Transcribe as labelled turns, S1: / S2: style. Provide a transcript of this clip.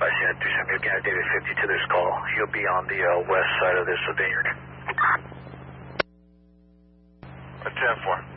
S1: Sierra 27, again, David 52, this call. You'll be on the west side of this vineyard.
S2: 10-4.